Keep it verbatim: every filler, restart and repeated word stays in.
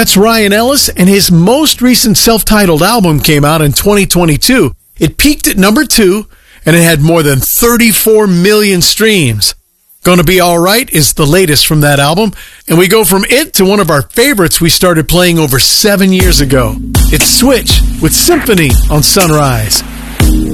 That's Ryan Ellis, and his most recent self-titled album came out in twenty twenty-two. It peaked at number two, and it had more than thirty-four million streams. Gonna Be Alright is the latest from that album, and we go from it to one of our favorites we started playing over seven years ago. It's Switch with Symphony on Sunrise.